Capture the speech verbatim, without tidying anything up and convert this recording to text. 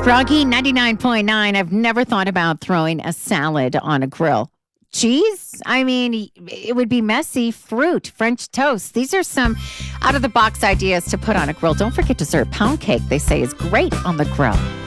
Froggy ninety-nine point nine. I've never thought about throwing a salad on a grill. Cheese? I mean, it would be messy. Fruit, French toast. These are some out of the box ideas to put on a grill. Don't forget dessert. Pound cake, they say, is great on the grill.